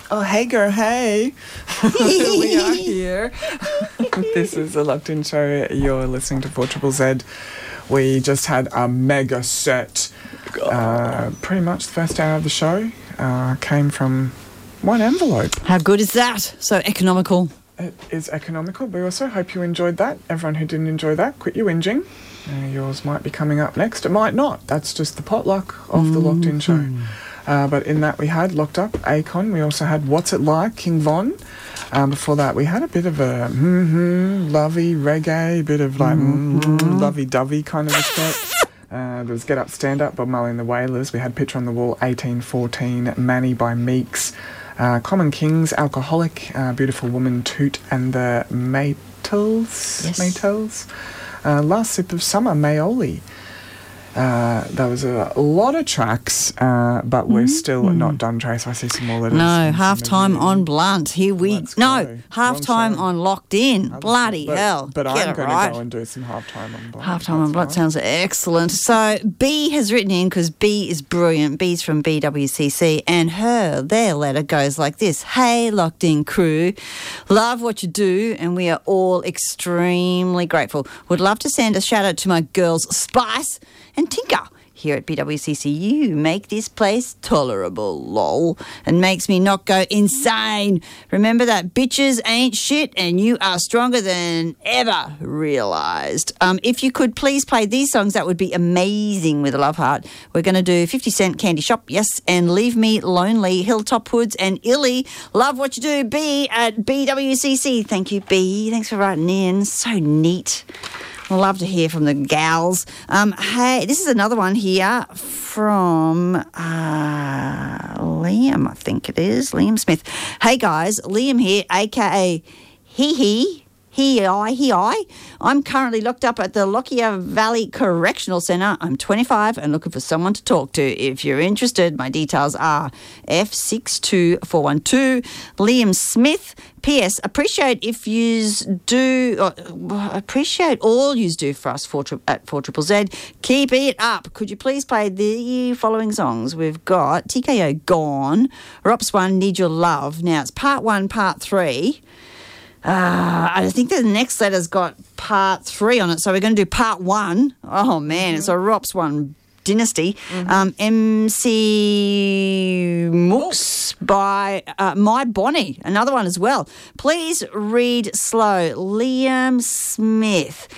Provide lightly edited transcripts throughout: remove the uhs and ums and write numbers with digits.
Oh, hey girl, hey. We are here. This is the Locked In Show. You're listening to 4ZZZ. We just had a mega set. Pretty much the first hour of the show came from one envelope. How good is that? So economical. It is economical. We also hope you enjoyed that. Everyone who didn't enjoy that, quit your whinging. Yours might be coming up next. It might not. That's just the potluck of the Locked In Show. But in that we had Locked Up, Akon. We also had What's It Like, King Von. Before that we had a bit of a lovey reggae, bit of like lovey-dovey kind of a set. There was Get Up, Stand Up, Bob Marley and the Wailers. We had Picture on the Wall, 1814, Manny by Meeks. Common Kings, Alcoholic, Beautiful Woman, Toot and the Maytals. Yes. Maytals. Last Sip of Summer, Mayoli. There was a lot of tracks, but we're still not done, Trace. I see some more letters. No, halftime on Blunt. Here we Let's no go. halftime on Locked In. Bloody hell! But Get I'm it going right. to go and do some halftime on Blunt. Halftime on Blunt sounds excellent. So B has written in because B is brilliant. B's from BWCC, and their letter goes like this: Hey, Locked In crew, love what you do, and we are all extremely grateful. Would love to send a shout out to my girls Spice and Tinker here at BWCC. You make this place tolerable, lol, and makes me not go insane. Remember that bitches ain't shit and you are stronger than ever realised. If you could please play these songs, that would be amazing with a love heart. We're going to do 50 Cent Candy Shop, yes, and Leave Me Lonely, Hilltop Hoods and Illy. Love what you do, B at BWCC. Thank you, B. Thanks for writing in. So neat. Love to hear from the gals. Hey, this is another one here from Liam, I think it is, Liam Smith. Hey guys, Liam here, aka He I. I'm currently locked up at the Lockyer Valley Correctional Centre. I'm 25 and looking for someone to talk to. If you're interested, my details are F62412 Liam Smith. P.S. Appreciate all yous do for us at 4ZZZ. Keep it up. Could you please play the following songs? We've got TKO Gone, Rops 1 Need Your Love. Now it's part 1, part 3. I think the next letter's got part 3 on it, so we're going to do part 1. Oh, man, it's a Rops 1 Dynasty. MC Mooks by My Bonnie, another one as well. Please read slow. Liam Smith,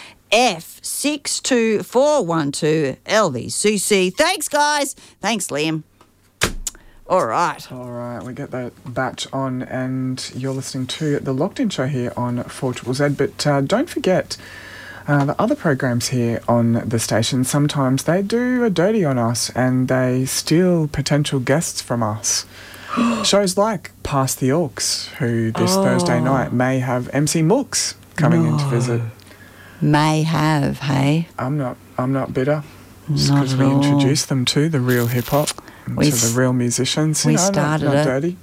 F62412 LVCC. Thanks, guys. Thanks, Liam. All right, we get that batch on, and you're listening to the Locked In Show here on 4ZZZ. But don't forget the other programs here on the station. Sometimes they do a dirty on us, and they steal potential guests from us. Shows like Past the Orcs, who this Thursday night may have MC Mooks coming in to visit. May have, hey? I'm not bitter. Just because we introduced them to the real hip hop. To the real musicians. We started not it. dirty.